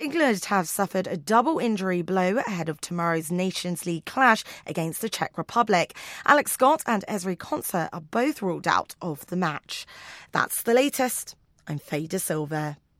England have suffered a double injury blow ahead of tomorrow's Nations League clash against the Czech Republic. Alex Scott and Ezri Konsa are both ruled out of the match. That's the latest. I'm Faye De Silva.